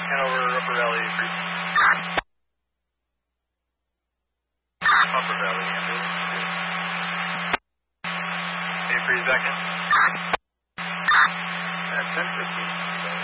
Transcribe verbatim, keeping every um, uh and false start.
Hanover, Upper Valley, three. Upper Valley, ambulance, two. Eight, three seconds. At ten fifteen.